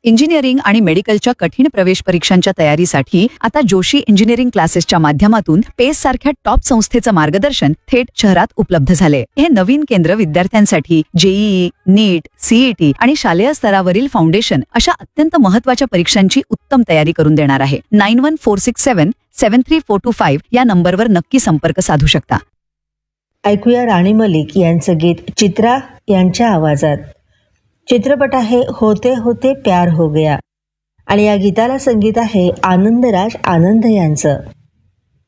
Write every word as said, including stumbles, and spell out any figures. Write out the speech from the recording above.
Engineering आणि मेडिकलच्या कठीण प्रवेश परीक्षांच्या तयारीसाठी आता जोशी इंजिनिअरिंग क्लासेसच्या माध्यमातून पेस सारख्या टॉप संस्थेचं मार्गदर्शन थेट शहरात उपलब्ध झाले. हे नवीन केंद्र विद्यार्थ्यांसाठी जेईई, नीट, सीईटी आणि शालेय स्तरावरील फाउंडेशन अशा अत्यंत महत्वाच्या परीक्षांची उत्तम तयारी करून देणार आहे. Nine one four six seven seven three four to five या नंबरवर नक्की संपर्क साधू शकता. ऐकूया राणी मलिक यांचं गीत चित्रा यांच्या आवाजात. चित्रपट आहे होते होते प्यार हो गया आणि या गीताला संगीत आहे आनंदराज आनंद यांचं.